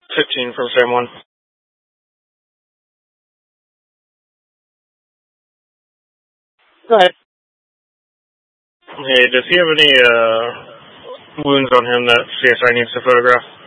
15 from Sam 1. Go ahead. Hey, does he have any wounds on him that CSI needs to photograph?